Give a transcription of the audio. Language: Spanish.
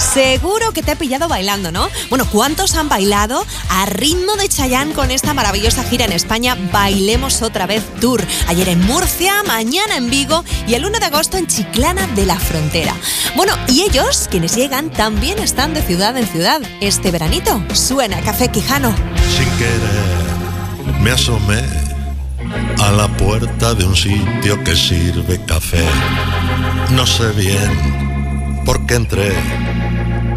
Seguro que te he pillado bailando, ¿no? Bueno, ¿cuántos han bailado a ritmo de Chayanne con esta maravillosa gira en España? Bailemos otra vez Tour. Ayer en Murcia, mañana en Vigo y el 1 de agosto en Chiclana de la Frontera. Bueno, y ellos, quienes llegan, también están de ciudad en ciudad. Este veranito suena Café Quijano. Sin querer me asomé a la puerta de un sitio que sirve café. No sé bien por qué entré,